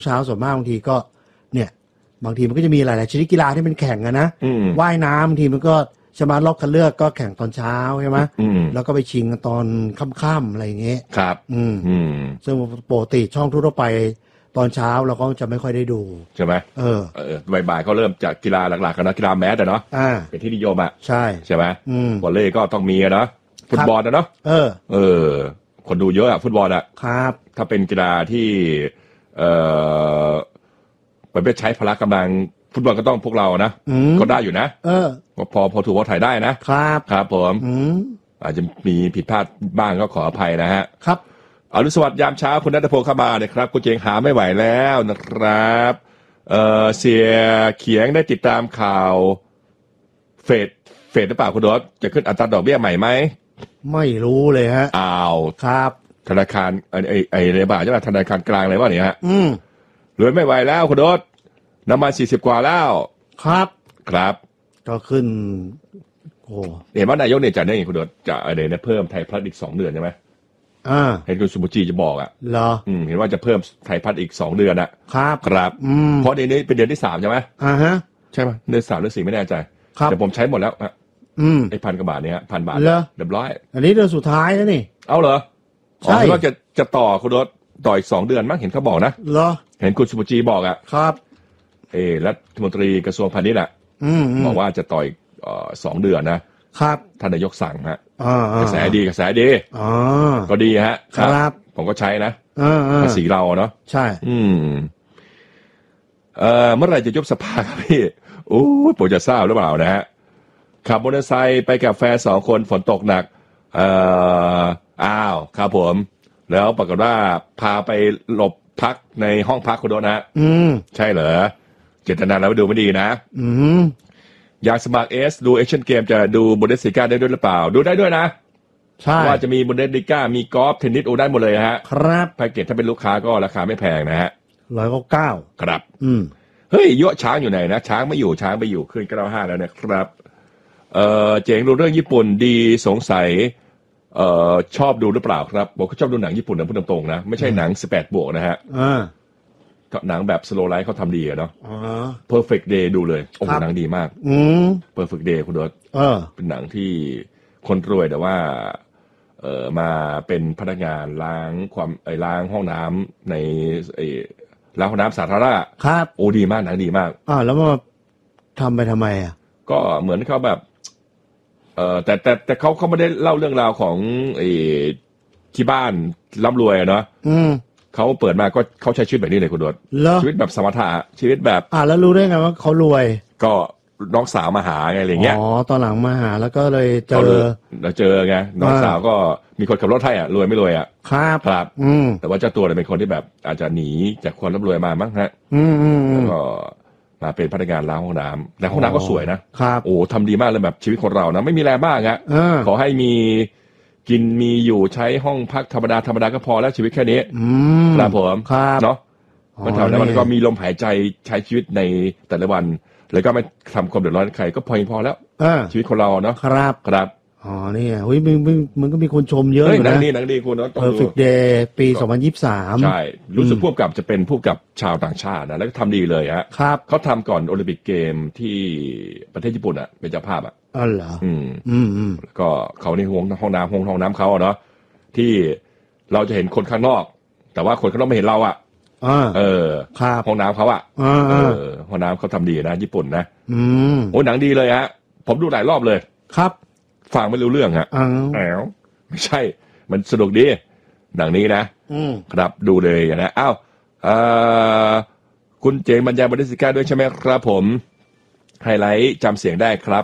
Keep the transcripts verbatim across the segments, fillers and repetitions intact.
เช้าส่วนมากบางทีก็เนี่ยบางทีมันก็จะมีหลายๆชนิดกีฬาที่เป็นแข่งกันนะว่ายน้ำบางทีมันก็ชมาล็อกคัดเลือกก็แข่งตอนเช้าใช่ไหมแล้วก็ไปชิงกันตอนค่ำๆอะไรอย่างเงี้ยครับอืมอืมซึ่งปกติช่องทั่วไปตอนเช้าเราก็จะไม่ค่อยได้ดูใช่ไหมเออเออบ่ายๆเขาเริ่มจากกีฬาหลักๆกันนะกีฬาแมสอะเนาะเป็นที่นิยมอะใช่ใช่ไหมวอลเลย์ก็ต้องมีนะฟุตบอลนะเนาะเออเออคนดูเยอะอะฟุตบอลอะครับถ้าเป็นกีฬาที่เอ่อประเภทใช้พละกำลังฟุตบอลก็ต้องพวกเรานะก็ได้อยู่นะเออพอพอถูกพอถ่ายได้นะครับครับผมอาจจะมีผิดพลาดบ้างก็ขออภัยนะฮะครับอรุณสวัสดิ์ยามเช้าคุณณัฐพงศ์เข้ามาเนี่ยครับคุณเจงหาไม่ไหวแล้วนะครับเอ่อเสียเขียงได้ติดตามข่าวเฟดเฟดหรือเปล่าคุณโดสจะขึ้นอัตราดอกเบี้ยใหม่ไหมไม่รู้เลยฮะอ้าวครับธนาคารไอ้ไอ้ไอ้อะไรบ้างใช่ไหมธนาคารกลางอะไรวะเนี่ยฮะอืมรวยไม่ไหวแล้วคุณโดสน้ำมันสี่สิบกว่าแล้วครับครับก็ขึ้นโอ้เห็นว่านายกเนี่ยจะเนี่ยคุณโดสจะอะไรเนี่ยเพิ่มไทยพลัสอีกสองเดือนใช่ไหมอ่าเห็นคุณสุภจีจะบอกอ่ะเหรออืมเห็นว่าจะเพิ่มไทยพัฒน์อีกสองเดือนอ่ะครับครับอืมเพราะเดือนนี้เป็นเดือนที่สามใช่ไหมอ่าฮะใช่ไหมเดือนสามหรือสี่ไม่แน่ใจแต่ผมใช้หมดแล้วอ่ะอืมไอ้พันกว่าบาทเนี้ยพันบาทเรียบร้อยอันนี้เดือนสุดท้ายแล้วนี่เอาเหรอใช่ก็จะจะต่อคุณรถต่ออีกสองเดือนมั้งเห็นเขาบอกนะเหรอเห็นคุณสุภจีบอกอ่ะครับเออรัฐมนตรีกระทรวงพาณิชย์อ่ะบอกว่าจะต่ออีกสองเดือนนะครับท่านนายกสั่งฮะกระแสดีกระแสดีก็ดีฮะครับผมก็ใช้นะภาษีเราเนาะใช่อืมเอ่อเมื่อไหร่จะยุบสภาครับพี่โอ้ผมจะทราบหรือเปล่านะฮะขับมอเตอร์ไซค์ไปกับแฟนสองคนฝนตกหนักเอ่ออ้าวครับผมแล้วปรากฏว่าพาไปหลบพักในห้องพักคุณโดนะอืมใช่เหรอเจตนาแล้วดูไม่ดีนะอืมอยากสมัครเอสดูเอเชียนเกมจะดูบุนเดสลิก้าได้ด้วยหรือเปล่าดูได้ด้วยนะใช่ว่าจะมีบุนเดสลิก้ามีกอล์ฟเทนนิสโอได้หมดเลยฮะครับแพ็กเกจถ้าเป็นลูกค้าก็ราคาไม่แพงนะฮะร้อยเก้าครับอืมเฮ้ยยั่วช้างอยู่ไหนนะช้างไม่อยู่ช้างไปอยู่ขึ้นเก้าห้าแล้วนะครับเอ่อเจ๋งดูเรื่องญี่ปุ่นดีสงสัยเอ่อชอบดูหรือเปล่าครับบอกเขาชอบดูหนังญี่ปุ่นนะพูดตรงๆนะไม่ใช่หนังสิบแปดบวกนะฮะอ่าหนังแบบสโลว์ไลฟ์เขาทำดีอะเนาะ Perfect Day ดูเลยโอ้โหหนังดีมากอืม Perfect Day คุณโดดเออเป็นหนังที่คนรวยแต่ว่าเอ่อมาเป็นพนักงานล้างความไอ้ล้างห้องน้ำในไอ้ล้างห้องน้ำสาธารณะครับโอ้ดีมากหนังดีมากอ่าแล้วมาทำไปทำไมอ่ะก็เหมือนเขาแบบเอ่อแต่แต่แต่เขาเขาไม่ได้เล่าเรื่องราวของไอ้ที่บ้านร่ำรวยเนาะอืมเขาเปิดมาก็เขาใช้ชีวิตแบบนี้เลยคุณโดดชีวิตแบบสมถะชีวิตแบบอ่าแล้วรู้ได้ไงว่าเขารวยก็น้องสาวมาหาไงอะไรเงี้ยอ๋อตอนหลังมาหาแล้วก็เลยเจอเราเจอไงน้องสาวก็มีคนขับรถให้อ่ะรวยไม่รวยอ่ะครับครับอืมแต่ว่าเจ้าตัวเนี่ยเป็นคนที่แบบอาจจะหนีจากความร่ำรวยมามั้งฮะอืมอืมแล้วก็มาเป็นพนักงานล้างห้องน้ำแต่ห้องน้ำก็สวยนะครับโอ้ทำดีมากเลยแบบชีวิตคนเรานะไม่มีแรงมากฮะขอให้มีกินมีอยู่ใช้ห้องพักธรรมดาธรรมดาก็พอแล้วชีวิตแค่นี้ครับผมเนาะมันทำแล้วมันก็มีลมหายใจใช้ชีวิตในแต่ละวันแล้วก็ไม่ทำความเดือดร้อนใครก็พอพอแล้วชีวิตคนเราเนาะครับครับอ๋อนี่เฮ้ยมึงมึงมันก็มีคนชมเยอะอยู่นะหนังดีหนังดีคุณเนาะ Perfect Day ปีสองพันยี่สิบสามใช่รู้สึกพวกกับจะเป็นพวกกับชาวต่างชาตินะแล้วก็ทำดีเลยฮะครับเขาทำก่อนโอลิมปิกเกมที่ประเทศญี่ปุ่นอ่ะเป็นเจ้าภาพอ่ะอ๋อเหรออืมอืมอืมแล้วก็เขาในห้องห้องน้ำห้องห้องน้ำเขาเนาะที่เราจะเห็นคนข้างนอกแต่ว่าคนข้างนอกไม่เห็นเราอ่ะเออครับห้องน้ำเขาอ่ะเออห้องน้ำเขาทำดีนะญี่ปุ่นนะอืมโอ้หนังดีเลยฮะผมดูหลายรอบเลยครับฟังไม่รู้เรื่องฮะแอวไม่ใช่มันสนุกดีหนังนี้นะครับดูเลยนะอ้าวคุณเจงบรรยายบริสิก้าด้วยใช่ไหมครับผมไฮไลท์จำเสียงได้ครับ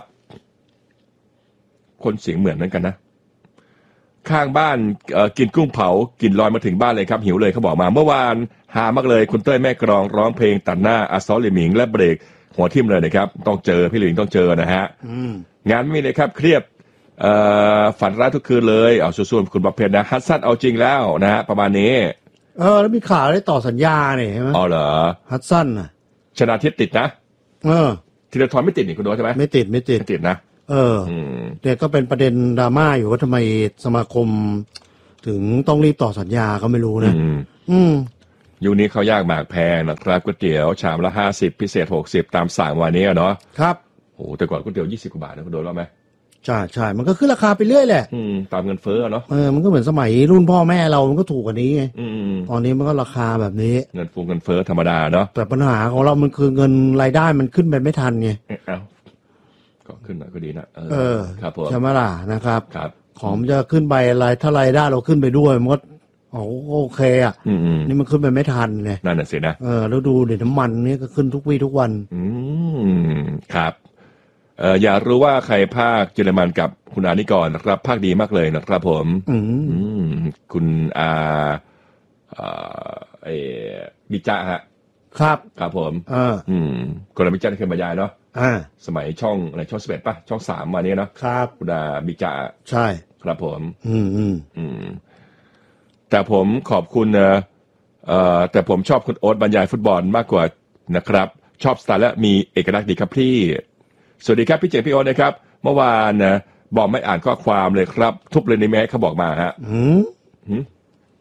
คนเสียงเหมือนนั่นกันนะข้างบ้านกินกุ้งเผากินลอยมาถึงบ้านเลยครับหิวเลยเขาบอกมาเมื่อวานหามากเลยคุณเต้ยแม่กรองร้องเพลงตัดหน้าอาซอลลิมิงและเบรกหัวทิ่มเลยนะครับต้องเจอพี่หลิงต้องเจอนะฮะงานไม่เลยครับเครียดฝันร้ายทุกคืนเลยเอาส่วนคุณประเพณนะฮัตซันเอาจริงแล้วนะฮะประมาณนี้เออแล้วมีข่าวได้ต่อสัญญาเนี่ยใช่ไหมอ๋อเหรอฮัตซันน่ะชนะทิพย์ติดนะเออธีรทรไม่ติดนี่คุณโดใช่ไหมไม่ติดไม่ติดไม่ติดนะเออแต่ก็เป็นประเด็นดราม่าอยู่ว่าทำไมสมาคมถึงต้องรีบต่อสัญญาก็ไม่รู้นะอืมยุคนี้เขายากหมากแพงนะครับก๋วยเตี๋ยวชามละห้าสิบพิเศษหกสิบตามสั่งวันนี้เนาะครับโอ้แต่ก่อนก๋วยเตี๋ยวยี่สิบกว่าบาทนะคุณโดนแล้วไหมใช่ใช่มันก็ขึ้นราคาไปเรื่อยแหละอืมตามเงินเฟ้อเนาะเออมันก็เหมือนสมัยรุ่นพ่อแม่เรามันก็ถูกกว่านี้ไงตอนนี้มันก็ราคาแบบนี้เงินฟูเงินเฟ้อธรรมดาเนาะแต่ปัญหาของเรามันคือเงินรายได้มันขึ้นไปไม่ทันไงเอ้าก็ขึ้นหน่อยก็ดีนะเออครับผมใช่ไหมล่ะนะครับครับของมันจะขึ้นไปรายถ้ารายได้เราขึ้นไปด้วยมันก็โอเคอ่ะนี่มันขึ้นไปไม่ทันไงนั่นน่ะสินะเออแล้วดูเดี๋ยวน้ำมันนี่ก็ขึ้นทุกวี่ทุกวันอืมครับเอ่ออยากรู้ว่าใครภาคเยอรมันกับคุณอานิกรนะครับภาคดีมากเลยนะครับผมอืมคุณอาอ่าไอ้บิจ้าฮะครับครับผมเอออืมคนละบิจ้าที่เคยบรรยายเนาะอ่าสมัยช่องอะไรช่องสิบเอ็ดป่ะช่องสามมาเนี้ยเนาะครับคุณอาบิจ้าใช่ครับผมอืมอืมอืมแต่ผมขอบคุณนะเอ่อแต่ผมชอบคุณโอ๊ตบรรยายฟุตบอลมากกว่านะครับชอบสไตล์และมีเอกลักษณ์ดีครับพี่สวัสดีครับพี่เจพี่โอ๊ตนะครับเมื่อวานนะบอกไม่อ่านข้อความเลยครับทุบเลยในแม้เขาบอกมาฮะอืมอืม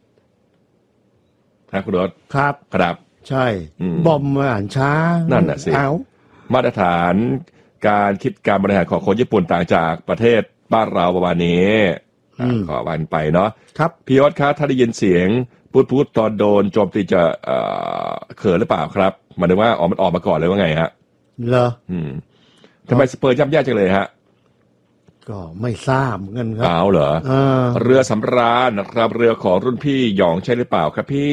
ครับคุณโอ๊ตครับครับใช่บอมอ่านช้านั่นน่ะสิมาตรฐานการคิดการบริหารของคนญี่ปุ่นต่างจากประเทศบ้านเราประมาณนี้ขอวันไปเนาะครับพี่โอ๊ตครับถ้าได้ยินเสียงพูดพูดตอนโดนโจมตีจะเอ่อเขินหรือเปล่าครับหมายถึงว่าออกมันออกมาก่อนเลยว่าไงฮะเหรออืมทำไมสเปอร์ย่ำแย่จังเลยฮะก็ไม่ทราบเหมือนกันครับเอาเหรอเออเรือสำราญนะครับเรือของรุ่นพี่หยองใช่หรือเปล่าครับพี่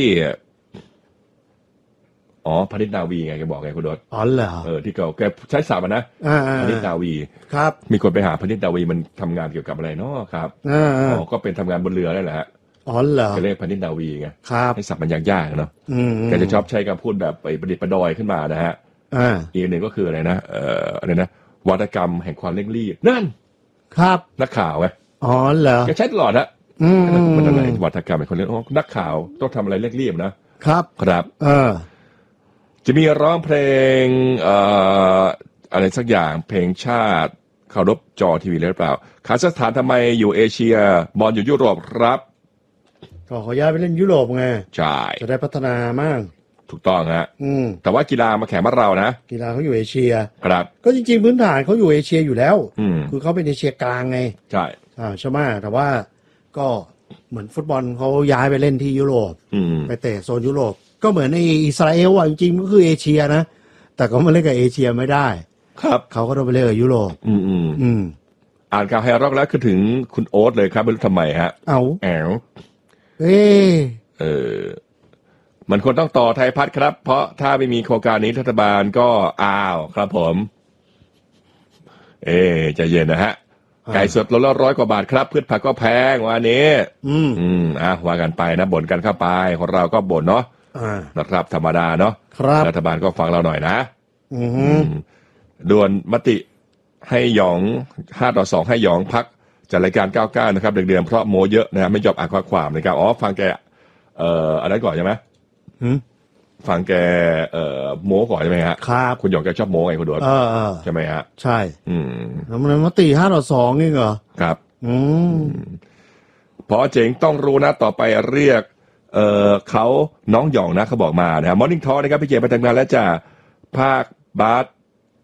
อ๋อพนิษฐ์นาวีไงแกบอกไงคุณโดดอ๋อเหรอเออที่เก่าแกใช้ศัพท์นะพนิษฐ์นาวีครับมีคนไปหาพนิษฐ์นาวีมันทำงานเกี่ยวกับอะไรเนาะครับอ๋อก็เป็นทำงานบนเรือนั่นแหละฮะอ๋อเหรอแกเรียกพนิษฐ์นาวีไงครับให้ศัพท์มันยากๆเนาะแกจะชอบใช้คำพูดแบบไปประดิษฐ์ประดอยขึ้นมานะฮะอีกหนึ่งก็คืออะไรนะเอ่ออะไรนะวาทกรรมแห่งความเร่งรีบนั่นครับนักข่าวไงอ๋อเหรอแกใช้ตลอดฮะอืมมันอะไรวาทกรรมแห่งความเร่งรีบนักข่าวต้องทำอะไรเร่งรีบนะครับครับเออจะมีร้องเพลงเอ่ออะไรสักอย่างเพลงชาติเคารพจอทีวีหรือเปล่าคาซัคสถานทำไมอยู่เอเชียบอลอยู่ยุโรปครับก็ขอย้ายไปเล่นยุโรปไงใช่จะได้พัฒนามากถูกต้องฮะอืมแต่ว่ากีฬามาแข่งบ้านเรานะกีฬาเขาอยู่เอเชียครับก็จริงๆพื้นฐานเขาอยู่เอเชียอยู่แล้วอืมคือเขาเป็นเอเชียกลางไงใช่อ่าใช่ไหมแต่ว่าก็เหมือนฟุตบอลเขาย้ายไปเล่นที่ยุโรปไปเตะโซนยุโรปก็เหมือนในอิสราเอลอ่ะจริงๆก็คือเอเชียนะแต่ก็มาเล่นกับเอเชียไม่ได้ครับเขาก็ต้องไปเล่นกับยุโรปอืมอืมอืมอ่านข่าวไฮร็อกแล้วคือถึงคุณโอ๊ตเลยครับไม่รู้ทำไมฮะเอาแอวเอ้เออมันควรต้องต่อไทยพัฒน์ครับเพราะถ้าไม่มีโครงการนี้รัฐบาลก็อ้าวครับผมเอ๊ใจเย็นนะฮะไก่สดโลละร้อยกว่าบาทครับพืชผักก็แพงวันนี้อืมอืมอ่ะว่ากันไปนะบ่นกันเข้าไปของเราก็บ่นเนาะนะครับธรรมดาเนาะรัฐบาลก็ฟังเราหน่อยนะอืมด่วนมติให้หยองห้าต่อสองให้หยองพักจัดรายการเก้าเก้านะครับเดือนเพราะโมเยอะนะไม่ยอมอ่านข้อความนะครับอ๋อฟังแกเอ่ออะไรก่อนใช่ไหมฟังแกเอ่อโม้ก่อนใช่ไหมฮะครับคุณหยองแกชอบโม้ไงคุณโดนเออใช่ไหมฮะใช่อืมแล้วมันมติห้าต่อสองนี่เหรอครับอืมพอเจ๋งต้องรู้นะต่อไปเรียกเอ่อเขาน้องหยองนะเขาบอกมานะฮะมอร์นิ่งทอล์นะครับพี่เจไปทำงานแล้วจ้าภาคบาส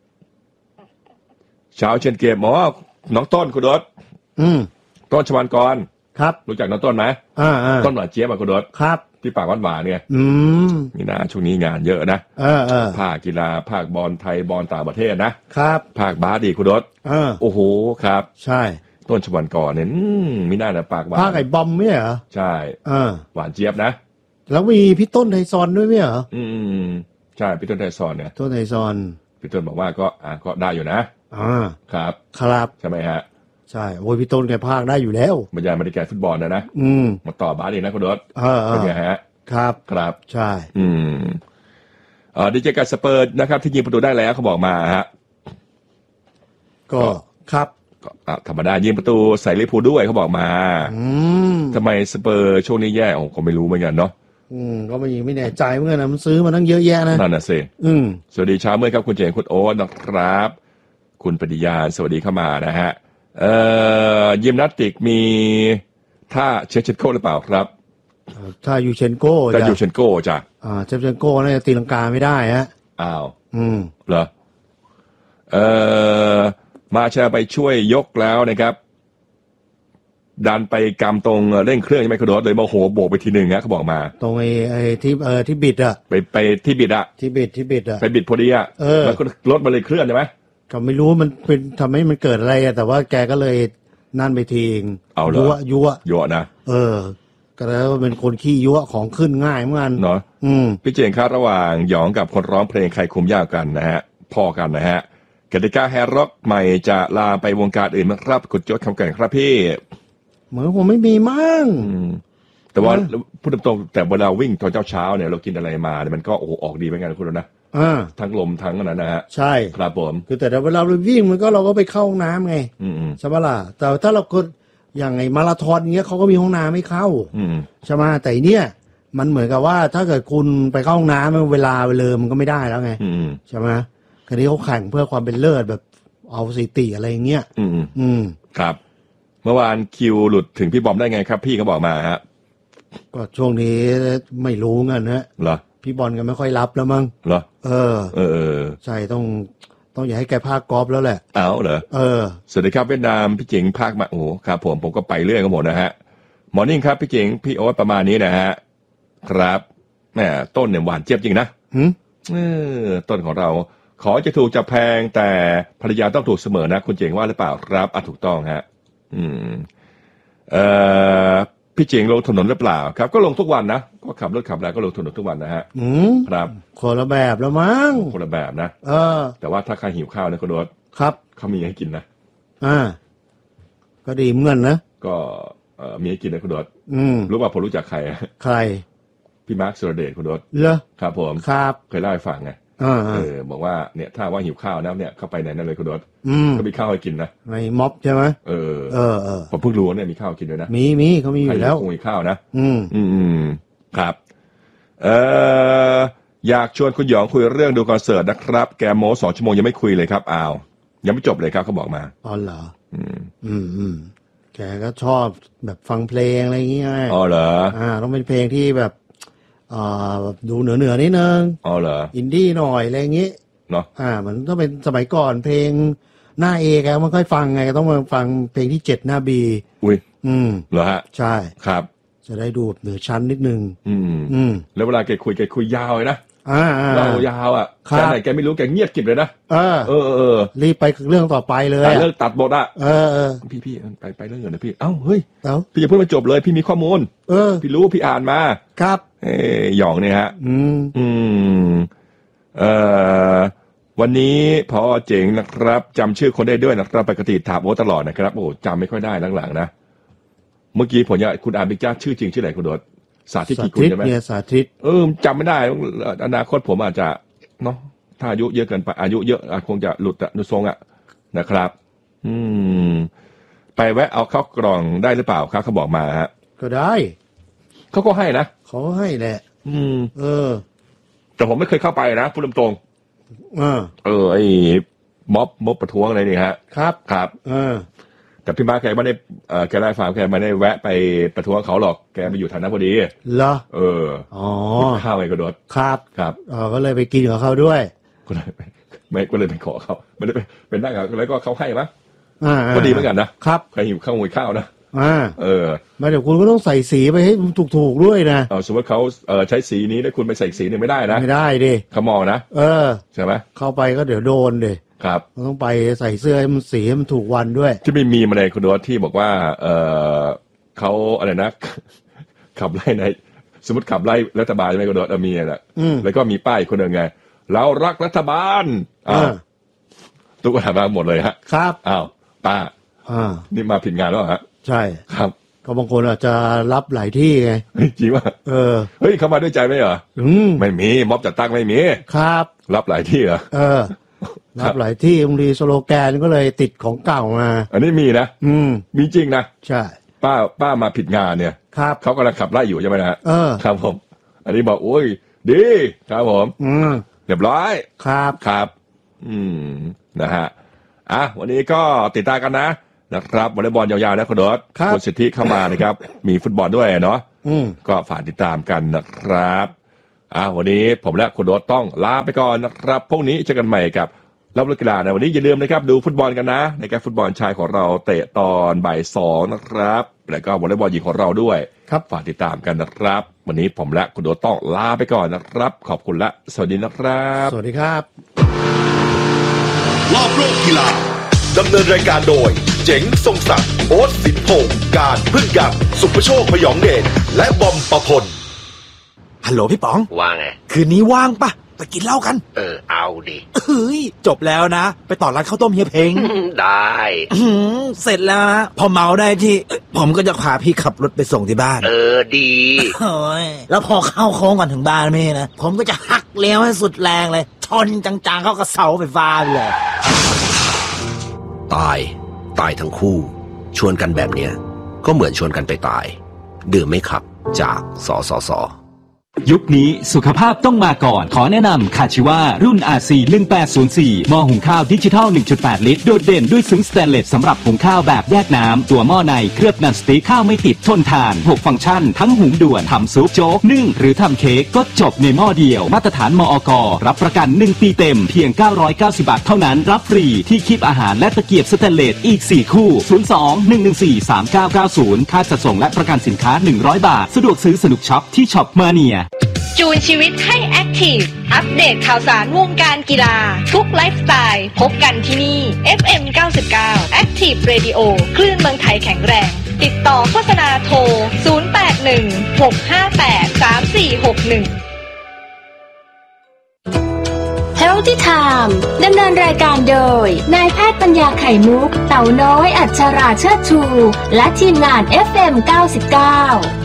เช้าเช่นเกมอ๋อน้องต้นคุณโดดอืมต้นชวานกรครับรู้จักน้องต้นไหมอ่าต้นหวานเจี๊ยบอ่ะคุณโดดครับที่ปากหวานๆเนี่ยอืมนี่นะช่วงนี้งานเยอะนะเออเออภาคกีฬาภาคบอลไทยบอลต่างประเทศนะครับภาคบาสดีคุณโดดเออโอ้โหครับใช่ต้นชวานกรเนี่ยมีหน้าแต่ปากหวานภาคไอ้บอมไม่เหรอใช่เออหวานเจี๊ยบนะแล้วมีพี่ต้นไทซอนด้วยไหมเหรออืมใช่พี่ต้นไทซอนเนี่ยต้นไทซอนพี่ต้นบอกว่าก็อ่าก็ได้อยู่นะอ่าครับครับใช่ไหมฮะใช่โอ้ยพี่ต้นแกพากได้อยู่แล้วบรรยายบรรยากาศฟุตบอลนะนะอืมมาต่อบาสเองนะคุณโดดเออเป็นไงฮะครับครับใช่อืมอ่าดีเจกัสเปอร์นะครับที่ยิงประตูได้แล้วเขาบอกมาฮะก็ครับธรรมดายิงประตูใส่ลิเวอร์พูลด้วยเขาบอกมาอืมทำไมสเปอร์ช่วงนี้แย่โอ้ผมไม่รู้เหมือนกันเนาะอืมก็ไม่ไม่แน่ใจเหมือนกันนะมันซื้อมาตั้งเยอะแยะนะนั่นน่ะสิอืมสวัสดีเช้าเมื่อครับคุณเจนคุณโอ๊ตนะครับคุณปฏิญาณสวัสดีเข้ามานะฮะเอ่อยิมนาสติกมีท่าเช็ดเช็ดโค้หรือเปล่าครับถ้ายูเชนโก้ถ้ายูเชนโก้จ้ะอ่าเชฟเชนโก้น่าจะตีลังกาไม่ได้ฮะอ้าวอืมเหรอเอ่อมาชาไปช่วยยกแล้วนะครับดันไปกำตรงเร่งเครื่องใช่ไหมคุณโดดเลยโมโหโบกไปทีหนึ่งฮะเขาบอกมาตรงไอ้ไอ้ที่เออที่บิดอะไปไปที่บิดอะที่บิดที่บิดอะไปบิดพอดีอะแล้วก็รถมันเลยเคลื่อนใช่ไหมก็ไม่รู้มันเป็นทำให้มันเกิดอะไรอะแต่ว่าแกก็เลยนั่นไปทีเองยั่วยั่วยั่วนะเออก็แล้วเป็นคนขี้ยั่วของขึ้นง่ายเหมือนกันเนาะอืมพี่เจงครับระหว่างหยองกับคนร้องเพลงใครคุมยากกันนะฮะพอกันนะฮะกติกาแฮร์ร็อกใหม่จะลาไปวงการอื่นมั้งครับคุณยศคำแก่งครับพี่เหมือนผมไม่มีมั่งแต่ว่าพูดตรงๆแต่เวลาวิ่งตอนเช้าๆเนี่ยเรากินอะไรมาเนี่ยมันก็โอ้ออกดีเหมือนกันคุณนะทั้งลมทั้งนั้นนะฮะใช่ครับผมคือแต่เวลาเราวิ่งมันก็เราก็ไปเข้าห้องน้ำไงใช่ไหมล่ะแต่ถ้าเราก็อย่างไงมาราธอนเงี้ยเขาก็มีห้องน้ำไม่เข้าใช่ไหมแต่เนี้ยมันเหมือนกับว่าถ้าเกิดคุณไปเข้าห้องน้ำเวลาเวลามันก็ไม่ได้แล้วไงใช่ไหมคราวนี้เขาแข่งเพื่อความเป็นเลิศแบบเอาสถิติอะไรเงี้ยอืมอืมครับเมื่อวานคิวหลุดถึงพี่บอมได้ไงครับพี่ก็บอกมาฮะก็ช่วงนี้ไม่รู้เงินนะเหรอพี่บอลก็ไม่ค่อยรับแล้วมั้งเหรอเออเออใช่ต้องต้องอย่าให้แกพากกอล์ฟแล้วแหละเอาเหรอเออสวัสดีครับเวียดนามพี่เจ๋งพากมาโอ้ครับผมผมก็ไปเรื่อยกันหมดนะฮะมอร์นิ่งครับพี่เจ๋งพี่โอ๊ตประมาณนี้นะฮะครับแหมต้นเนี่ยหวานเจี๊ยบจริงนะหืมเออต้นของเราขอจะถูกจะแพงแต่ภรรยาต้องถูกเสมอนะคุณเจ๋งว่าหรือเปล่าครับอ่ะถูกต้องฮะอืมเอ่อพี่เจ๋งลงถนนหรือเปล่าครับก็ลงทุกวันนะก็ขับรถขับอะไรก็ลงถนนทุกวันนะฮะอืมครับคนละแบบแล้วมั้งคนละแบบนะเออแต่ว่าถ้าใครหิวข้าวนะคุณโดดครับเขามีให้กินนะอ่าก็ดีเหมือนกันนะก็เอ่อมีให้กินนะคุณโดดอืมรู้ป่ะผมรู้จักใครใครพี่มาร์คสุรเดชคุณโดดเหรอครับผมครับเคยเล่าให้ฟังไงเออบอกว่าเนี่ยถ้าว่าหิวข้าวนะเนี่ยเข้าไปไหนนั่นเลยคุณโดดก็มีข้าวให้กินนะในม็อบใช่ไหมเออเออเออผมเพิ่งรู้เนี่ยมีข้าวกินด้วยนะมีมีเขามีอยู่แล้วคงมีข้าวนะอืมอืมครับเอออยากชวนคุณหยองคุยเรื่องดูคอนเสิร์ตนะครับแกโมสองชั่วโมงยังไม่คุยเลยครับอ้าวยังไม่จบเลยครับเขาบอกมาอ๋อเหรออืมอืมอืมแกก็ชอบแบบฟังเพลงอะไรอย่างเงี้ยอ๋อเหรออ่าต้องเป็นเพลงที่แบบอ่าดูเหนือเหนือนิดนึงอ๋อเหรออินดี้หน่อยอะไรอย่างงี้เนาะอ่ามันต้องเป็นสมัยก่อนเพลงหน้าเอแกมันค่อยฟังไงก็ต้องมาฟังเพลงที่เจ็ดหน้าบีอุ้ยอืมเหรอฮะใช่ครับจะได้ดูเหนือชั้นนิดนึงอืมอืมแล้วเวลาแกคุยแกคุยยาวเลยนะอ่าเรายาวอ่ะแกไหนแกไม่รู้แกเงียบกิบเลยนะเออเออเออรีบไปเรื่องต่อไปเลยเลิกตัดบทอ่ะเออพี่พี่ไปไปเรื่องอื่นนะพี่เอ้าเฮ้ยเอ้าพี่อย่าเพิ่งมาจบเลยพี่มีข้อมูลเออพี่รู้พี่อ่านมาครับเออหยองเนี่ยฮะอืมอืมเอ่อวันนี้พอเจ๋งนะครับจำชื่อคนได้ด้วยนะครับปกติถามโอ้ตลอดนะครับโอ้จำไม่ค่อยได้หลังๆนะเมื่อกี้ผมอยากคุณอ่านบิ๊กจ้าชื่อจริงชื่อไหนคุณโดดสาธิตกี่คุณใช่ไหมสาธิตเออจำไม่ได้อนาคตผมอาจจะเนาะถ้าอายุเยอะเกินไปอายุเยอะคงจะหลุดอะนุทรงอะนะครับ อืมไปแวะเอาข้าวกล่องได้หรือเปล่าครับเขาบอกมาฮะก็ได้เขาก็ให้นะเขาให้แหละอืมเออแต่ผมไม่เคยเข้าไปนะพูดตรงๆเออเออไอ้ม็อบม็อบประท้วงอะไรนี่ฮะครับครับเออแต่พี่มาแกไม่ได้เออแกได้ฟังแกไม่ได้แวะไปประท้วงเขาหรอกแกไปอยู่ฐานะพอดีเหรอเอออ๋อข้าวไงกระโดดครับครับเออก็เลยไปกินกับเขาด้วยก็เลยไม่ก็เลยไปขอเขาไม่ได้ไปเป็นได้กับแล้วก็เขาให้มั้ยอ่าก็ดีเหมือนกันนะครับใครหิวข้าวหวยข้าวนะอ่าเออมาเดี๋ยวคุณก็ต้องใส่สีไปให้ถูกๆด้วยนะเออสมมติเขาเออใช้สีนี้แล้วคุณไปใส่สีนึงไม่ได้นะไม่ได้ดิเขามองนะเออใช่ไหมเข้าไปก็เดี๋ยวโดนดิครับต้องไปใส่เสื้อให้มันสีให้มันถูกวันด้วยที่ไม่มีมาเลยคุณดูที่บอกว่าเออเขาอะไรนะขับไล่ในสมมติขับไล่รัฐบาลใช่ไหมคุณดูเออมีแหละแล้วก็มีป้ายคนหนึ่งไงเรารักรัฐบาลอ้าวทุกคนมาหมดเลยฮะครับอ้าวป้าอ่านี่มาผิดงานแล้วฮะใช่ครับก็บางคนอาจจะรับหลายที่ไงจริงว่าเออเฮ้ยเขามาด้วยใจไหมเหรออืมไม่มีม็อบจัดตั้งไม่มีครับรับหลายที่เหรอเออรับหลายที่บางทีสโลแกนก็เลยติดของเก่ามาอันนี้มีนะอืมมีจริงนะใช่ป้าป้ามาผิดงานเนี่ยครับเขากำลังขับไล่อยู่ใช่ไหมนะเออครับผมอันนี้บอกโอ้ยดีครับผมอืมเรียบร้อยครับครับอืมนะฮะอ่ะวันนี้ก็ติดตามกันนะนะครับวอลเลย์บอลยาวๆนะคุณโดดคุณสิทธิเข้ามานะครับมีฟุตบอลด้วยเนาะก็ฝากติดตามกันนะครับอ่าวันนี้ผมและคุณโดดต้องลาไปก่อนนะครับพรุ่งนี้เจอกันใหม่กับเล่าเรื่องกีฬาในวันนี้อย่าลืมนะครับดูฟุตบอลกันนะในการฟุตบอลชายของเราเตะตอนบ่ายสองนะครับแล้วก็วอลเลย์บอลหญิงของเราด้วยครับฝากติดตามกันนะครับวันนี้ผมและคุณโดดต้องลาไปก่อนนะครับขอบคุณและสวัสดีนะครับสวัสดีครับรอบโลกกีฬาดำเนินรายการโดยเจ๋งทรงศักดิ์โอ๊ตสินพงษ์การพึ่งยังสุภโชคพยองเดชและบอมประพลฮัลโหลพี่ป๋องว่าไงคืนนี้ว่างปะไปกินเหล้ากันเออเอาดิเฮ้ยจบแล้วนะไปต่อร้านข้าวต้มเฮียเพ้งได้เสร็จแล้วนะพอเมาได้ที่ผมก็จะพาพี่ขับรถไปส่งที่บ้านเออดีโอ้ยแล้วพอเข้าโค้งก่อนถึงบ้านนี่นะผมก็จะหักเลี้ยวให้สุดแรงเลยชนจังๆเข้ากับเสาไฟฟ้าเลยตายตายทั้งคู่ชวนกันแบบเนี้ยก็เหมือนชวนกันไปตายดื่มไม่ขับจากสสสยุคนี้สุขภาพต้องมาก่อนขอแนะนำคาชิวารุ่น อาร์ ซี หนึ่งแปดศูนย์สี่ หม้อหุงข้าวดิจิทัล หนึ่งจุดแปด ลิตรโดดเด่นด้วยซึ้งสแตนเลสสำหรับหุงข้าวแบบแยกน้ำตัวหม้อในเคลือบนันสติ๊กข้าวไม่ติดทนทานหกฟังก์ชันทั้งหุงด่วนทำซุปโจ๊กนึ่งหรือทำเค้กก็จบในหม้อเดียวมาตรฐานมอก.รับประกันหนึ่งปีเต็มเพียงเก้าร้อยเก้าสิบบาทเท่านั้นรับฟรีที่คีบอาหารและตะเกียบสแตนเลสอีกสี่คู่ศูนย์ สอง หนึ่ง หนึ่ง สี่ สาม เก้า เก้า ศูนย์ค่าจัดส่งและประกันสินค้าหนึ่งร้อยบาทสะดวกซื้อสนุกช็อปที่ช็อปมาเนียจูนชีวิตให้แอคทีฟอัปเดตข่าวสารวงการกีฬาทุกไลฟ์สไตล์พบกันที่นี่ เอฟ เอ็ม เก้าสิบเก้า Active Radio คลื่นเมืองไทยแข็งแรงติดต่อโฆษณาโทรศูนย์ แปด หนึ่ง หก ห้า แปด สาม สี่ หก หนึ่ง Healthy Time ดำเนินรายการโดยนายแพทย์ปัญญาไข่มุกเต่าน้อยอัชราเชิดชูและทีมงาน เอฟ เอ็ม เก้าสิบเก้า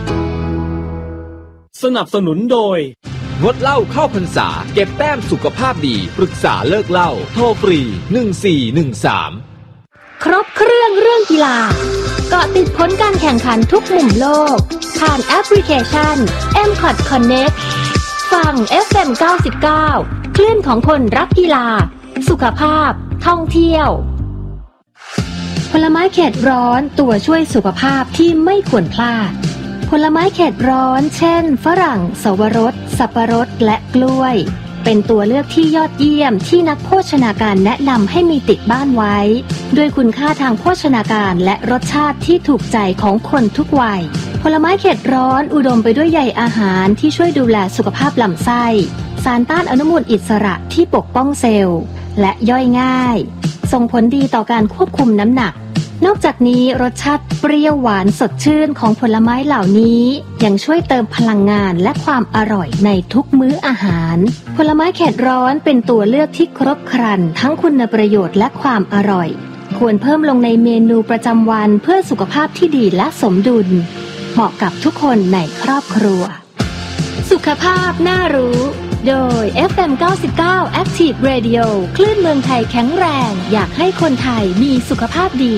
สนับสนุนโดยงดเหล้าเข้าพรรษาเก็บแต้มสุขภาพดีปรึกษาเลิกเหล้าโทรฟรีหนึ่งสี่หนึ่งสามครบเครื่องเรื่องกีฬาเกาะติดผลการแข่งขันทุกมุมโลกผ่านแอปพลิเคชัน เอ็ม คอท Connect ฟัง เอฟ เอ็ม เก้าสิบเก้า คลื่นของคนรักกีฬาสุขภาพท่องเที่ยวผลไม้เขตร้อนตัวช่วยสุขภาพที่ไม่ควรพลาดผลไม้เขตร้อนเช่นฝรั่งสวรสสับปะรดและกล้วยเป็นตัวเลือกที่ยอดเยี่ยมที่นักโภชนาการแนะนำให้มีติดบ้านไว้ด้วยคุณค่าทางโภชนาการและรสชาติที่ถูกใจของคนทุกวัยผลไม้เขตร้อนอุดมไปด้วยใยอาหารที่ช่วยดูแลสุขภาพลำไส้สารต้านอนุมูลอิสระที่ปกป้องเซลล์และย่อยง่ายส่งผลดีต่อการควบคุมน้ำหนักนอกจากนี้รสชาติเปรี้ยวหวานสดชื่นของผลไม้เหล่านี้ยังช่วยเติมพลังงานและความอร่อยในทุกมื้ออาหารผลไม้เขตร้อนเป็นตัวเลือกที่ครบครันทั้งคุณประโยชน์และความอร่อยควรเพิ่มลงในเมนูประจำวันเพื่อสุขภาพที่ดีและสมดุลเหมาะกับทุกคนในครอบครัวสุขภาพน่ารู้โดย เอฟ เอ็ม เก้าสิบเก้า Active Radio คลื่นเมืองไทยแข็งแรงอยากให้คนไทยมีสุขภาพดี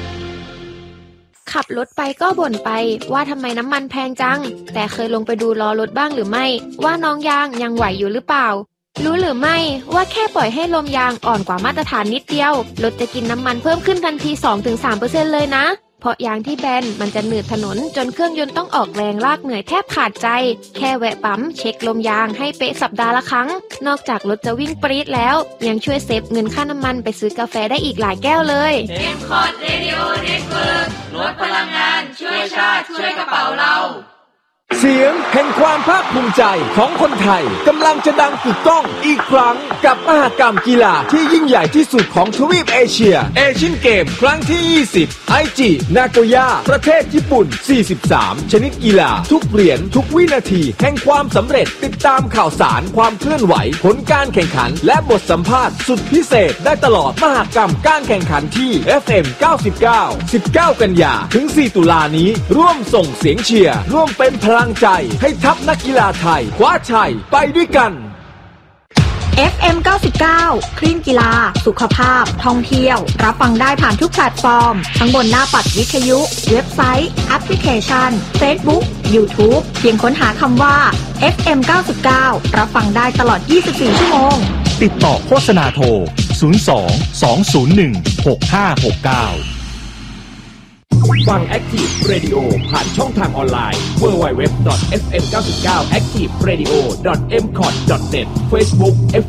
ขับรถไปก็บ่นไปว่าทำไมน้ำมันแพงจังแต่เคยลงไปดูล้อรถบ้างหรือไม่ว่าน้องยางยังไหวอยู่หรือเปล่ารู้หรือไม่ว่าแค่ปล่อยให้ลมยางอ่อนกว่ามาตรฐานนิดเดียวรถจะกินน้ำมันเพิ่มขึ้นทันที สองถึงสามเปอร์เซ็นต์ เลยนะเพราะยางที่แบนมันจะหนืดถนนจนเครื่องยนต์ต้องออกแรงลากเหนื่อยแทบขาดใจแค่แวะปั๊มเช็คลมยางให้เป๊ะสัปดาห์ละครั้งนอกจากรถจะวิ่งปรี๊ดแล้วยังช่วยเซฟเงินค่าน้ำมันไปซื้อกาแฟได้อีกหลายแก้วเลยเอ็ม คอท Radio Network ลดพลังงานช่วยชาติช่วยกระเป๋าเราเสียงแห่งความภาคภูมิใจของคนไทยกำลังจะดังกึกก้องอีกครั้งกับมหกรรมกีฬาที่ยิ่งใหญ่ที่สุดของทวีปเอเชียเอเชียนเกมครั้งที่ยี่สิบไอจินาโกย่าประเทศญี่ปุ่นสี่สิบสามชนิดกีฬาทุกเหรียญทุกวินาทีแห่งความสำเร็จติดตามข่าวสารความเคลื่อนไหวผลการแข่งขันและบทสัมภาษณ์สุดพิเศษได้ตลอดมหกรรมการแข่งขันที่ เอฟ เอ็ม เก้าสิบเก้า สิบเก้า กันยาถึงสี่ตุลานี้ร่วมส่งเสียงเชียร์ร่วมเป็นพลังใจให้ทัพนักกีฬาไทยคว้าชัยไปด้วยกันเอฟ เอ็ม เก้าสิบเก้า คลื่นกีฬาสุขภาพท่องเที่ยวรับฟังได้ผ่านทุกแพลตฟอร์มทั้งบนหน้าปัดวิทยุเว็บไซต์แอปพลิเคชัน Facebook YouTube เพียงค้นหาคำว่า เอฟ เอ็ม เก้าสิบเก้า รับฟังได้ตลอดยี่สิบสี่ชั่วโมงติดต่อโฆษณาโทรศูนย์ สอง สอง ศูนย์ หนึ่ง หก ห้า หก เก้าฟัง Active Radio ผ่านช่องทางออนไลน์ ดับเบิลยู ดับเบิลยู ดับเบิลยู ดอท เอฟ เอ็ม เก้าสิบเก้า แอคทีฟเรดิโอ ดอท เอ็ม คอท ดอท เน็ต Facebook เอฟ